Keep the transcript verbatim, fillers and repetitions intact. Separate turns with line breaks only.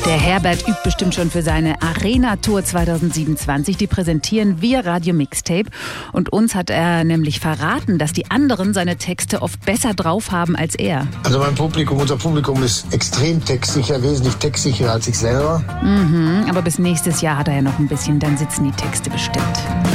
Der Herbert übt bestimmt schon für seine Arena-Tour zwanzig siebenundzwanzig. Die präsentieren wir Radio Mixtape. Und uns hat er nämlich verraten, dass die anderen seine Texte oft besser drauf haben als er.
Also mein Publikum, unser Publikum ist extrem textsicher, wesentlich textsicherer als ich selber.
Mhm, aber bis nächstes Jahr hat er ja noch ein bisschen, dann sitzen die Texte bestimmt.